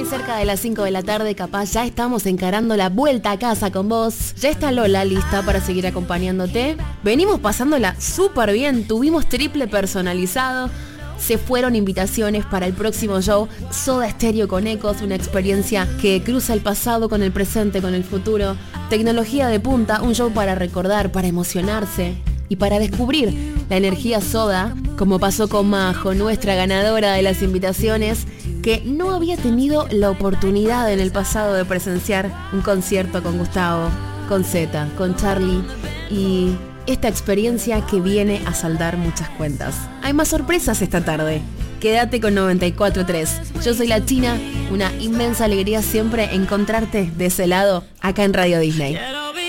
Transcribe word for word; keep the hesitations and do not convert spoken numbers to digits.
cerca de las cinco de la tarde, capaz ya estamos encarando la vuelta a casa con vos. Ya está Lola lista para seguir acompañándote. Venimos pasándola súper bien, tuvimos triple personalizado. Se fueron invitaciones para el próximo show Soda Stereo con Ecos, una experiencia que cruza el pasado con el presente, con el futuro. Tecnología de punta, un show para recordar, para emocionarse y para descubrir la energía Soda, como pasó con Majo, nuestra ganadora de las invitaciones, que no había tenido la oportunidad en el pasado de presenciar un concierto con Gustavo, con Zeta, con Charlie y esta experiencia que viene a saldar muchas cuentas. Hay más sorpresas esta tarde. Quédate con noventa y cuatro tres. Yo soy la China, una inmensa alegría siempre encontrarte de ese lado acá en Radio Disney.